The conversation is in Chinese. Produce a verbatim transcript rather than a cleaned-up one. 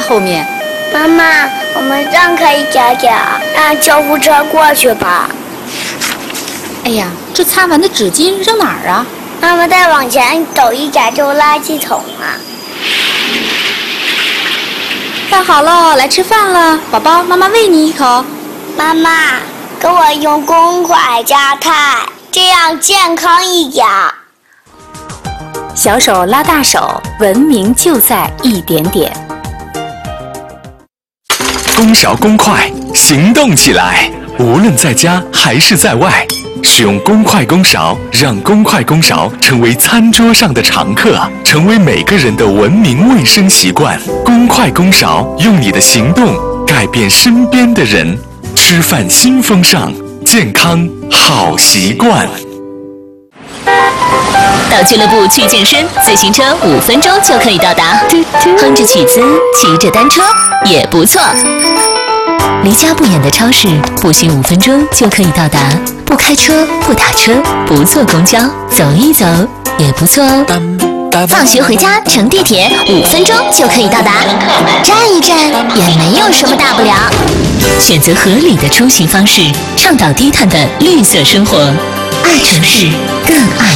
后面。 妈妈，我们让开一点点，让救护车过去吧。 哎呀，这擦完的纸巾扔哪儿啊？ 妈妈，再往前走一点就垃圾桶了。 饭好了，来吃饭了，宝宝，妈妈喂你一口。 妈妈，给我用公筷加菜，这样健康一点。 小手拉大手，文明就在一点点。 公勺公筷，行动起来！无论在家还是在外，使用公筷公勺，让公筷公勺成为餐桌上的常客，成为每个人的文明卫生习惯。公筷公勺，用你的行动改变身边的人。吃饭新风尚，健康好习惯。 到俱乐部去健身，自行车五分钟就可以到达。哼着曲子，骑着单车也不错。离家不远的超市，步行五分钟就可以到达。不开车，不打车，不坐公交，走一走也不错哦。放学回家乘地铁，五分钟就可以到达。站一站也没有什么大不了。选择合理的出行方式，倡导低碳的绿色生活。爱城市，更爱